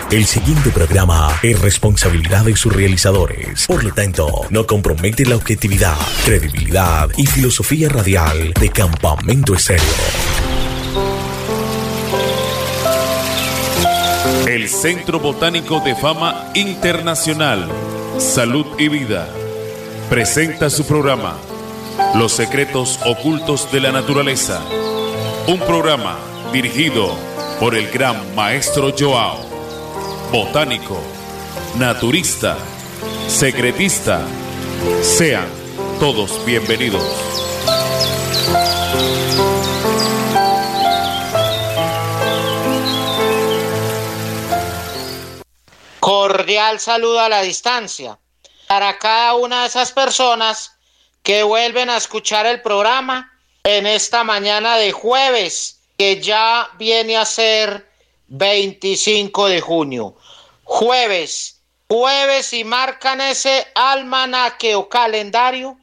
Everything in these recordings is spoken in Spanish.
El siguiente programa es responsabilidad de sus realizadores. Por lo tanto, no compromete la objetividad, credibilidad y filosofía radial de Campamento Estéreo. El Centro Botánico de Fama Internacional, Salud y Vida, presenta su programa Los Secretos Ocultos de la Naturaleza. Un programa dirigido por el gran maestro Joao, botánico, naturista, secretista. Sean todos bienvenidos. Cordial saludo a la distancia para cada una de esas personas que vuelven a escuchar el programa en esta mañana de jueves, que ya viene a ser 25 de junio. Jueves y marcan ese almanaque o calendario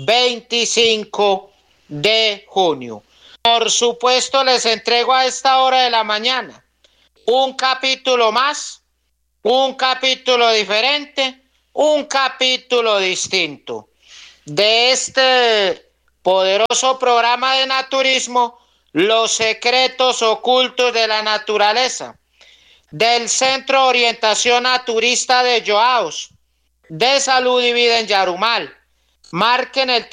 25 de junio. Por supuesto, les entrego a esta hora de la mañana un capítulo más, un capítulo diferente, un capítulo distinto de este poderoso programa de naturismo, Los Secretos Ocultos de la Naturaleza, del Centro de Orientación Naturista de Joaos, de Salud y Vida en Yarumal. Marquen el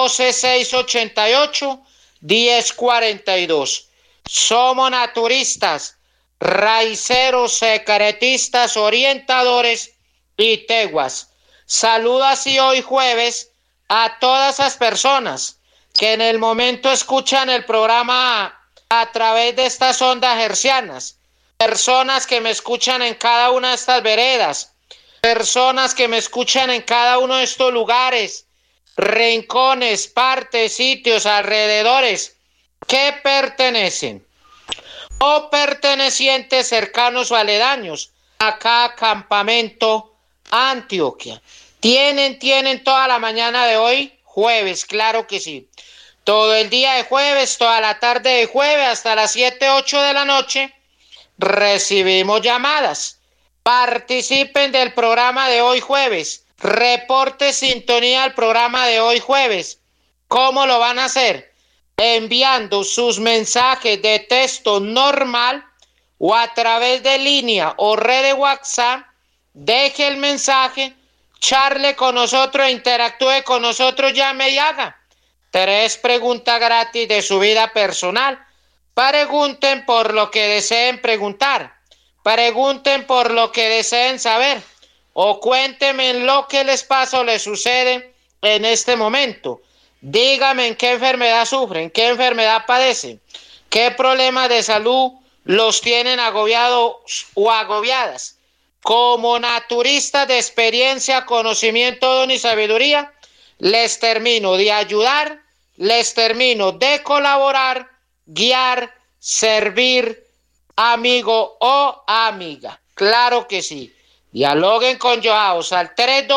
312-688-1042. Somos naturistas, raiceros, secretistas, orientadores y teguas. Saludo así hoy jueves a todas esas personas que en el momento escuchan el programa a través de estas ondas hercianas, personas que me escuchan en cada una de estas veredas, personas que me escuchan en cada uno de estos lugares, rincones, partes, sitios, alrededores, que pertenecen o pertenecientes cercanos o aledaños a cada Campamento Antioquia. Tienen toda la mañana de hoy, jueves, claro que sí. Todo el día de jueves, toda la tarde de jueves, hasta las 7, 8 de la noche, recibimos llamadas. Participen del programa de hoy jueves. Reporte sintonía al programa de hoy jueves. ¿Cómo lo van a hacer? Enviando sus mensajes de texto normal o a través de línea o red de WhatsApp. Deje el mensaje, charle con nosotros, interactúe con nosotros, llame y haga 3 preguntas gratis de su vida personal. Pregunten por lo que deseen preguntar, pregunten por lo que deseen saber, o cuéntenme lo que les pasa o les sucede en este momento. Díganme en qué enfermedad sufren, qué enfermedad padecen, qué problemas de salud los tienen agobiados o agobiadas. Como naturistas de experiencia, conocimiento, don y sabiduría, les termino de ayudar, les termino de colaborar, guiar, servir, amigo o amiga. Claro que sí. Dialoguen con Joaos al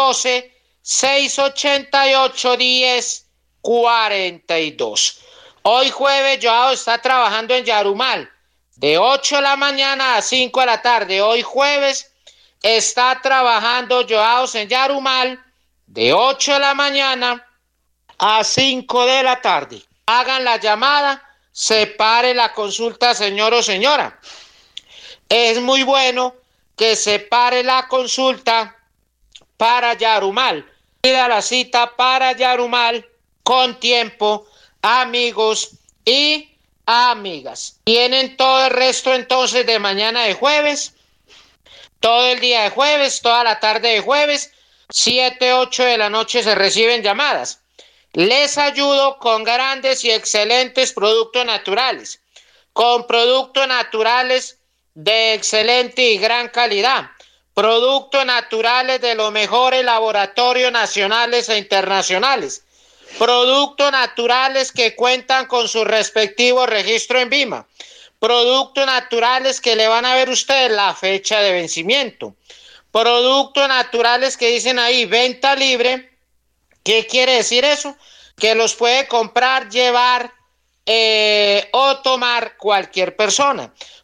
312-688-1042. Hoy jueves Joao está trabajando en Yarumal de 8 de la mañana a 5 de la tarde. Hoy jueves está trabajando Joaos en Yarumal de 8 de la mañana a 5 de la tarde. Hagan la llamada, separe la consulta, señor o señora. Es muy bueno que separe la consulta para Yarumal. Pida la cita para Yarumal con tiempo, amigos y amigas. Tienen todo el resto entonces de mañana de jueves, todo el día de jueves, toda la tarde de jueves, 7, 8 de la noche se reciben llamadas. Les ayudo con grandes y excelentes productos naturales, con productos naturales de excelente y gran calidad, productos naturales de los mejores laboratorios nacionales e internacionales, productos naturales que cuentan con su respectivo registro en VIMA, productos naturales que le van a ver ustedes la fecha de vencimiento, productos naturales que dicen ahí venta libre. ¿Qué quiere decir eso? Que los puede comprar, llevar o tomar cualquier persona.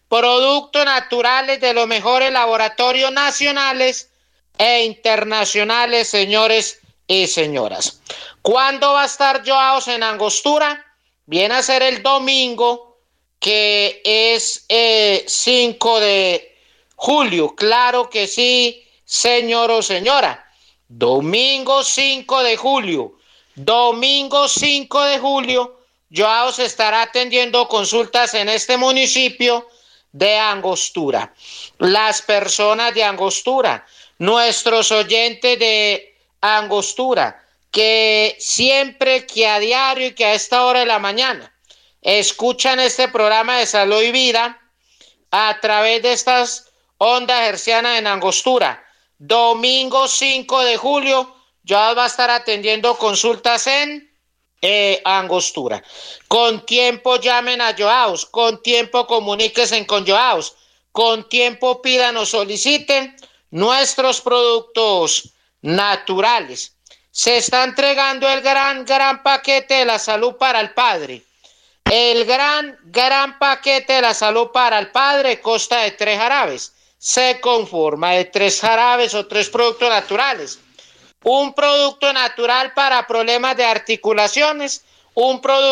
productos naturales de los mejores laboratorios nacionales e internacionales, señores y señoras. ¿Cuándo va a estar Joaos en Angostura? Viene a ser el domingo, que es 5 de julio. Claro que sí, señor o señora. Domingo 5 de julio. Domingo 5 de julio, Joaos estará atendiendo consultas en este municipio de Angostura. Las personas de Angostura, nuestros oyentes de Angostura, que siempre, que a diario y que a esta hora de la mañana escuchan este programa de Salud y Vida a través de estas ondas hercianas en Angostura. Domingo 5 de julio, Joaos va a estar atendiendo consultas en Angostura. Con tiempo llamen a Joaos, con tiempo comuníquense con Joaos, con tiempo pidan o soliciten nuestros productos naturales. Se está entregando el gran paquete de la salud para el padre. El gran paquete de la salud para el padre consta de 3 jarabes. Se conforma de 3 jarabes o 3 productos naturales. Un producto natural para problemas de articulaciones, un producto